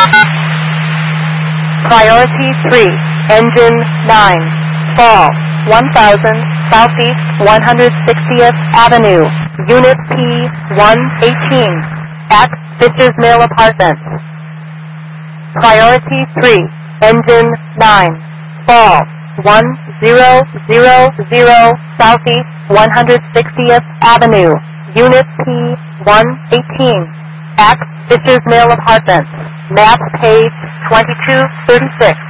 Priority 3, Engine 9, Fall 1000 Southeast 160th Avenue, Unit P-118, at Fisher's Mill Apartments. Priority 3, Engine 9, Fall 1000 Southeast 160th Avenue, Unit P-118, at Fisher's Mill Apartments. Map page 2236.